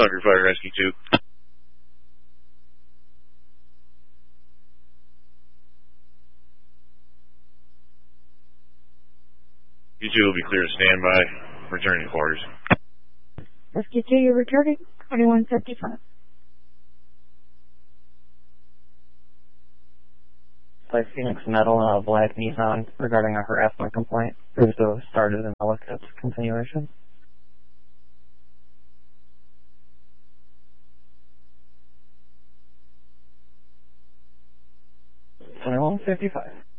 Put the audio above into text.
Thunder Fire Rescue 2. You 2 will be clear to standby. Returning quarters. Rescue 2, you're returning. 2155. By Phoenix Metal and a black Nissan regarding a harassment complaint. Proves to have started in Ellicott's continuation. 2155.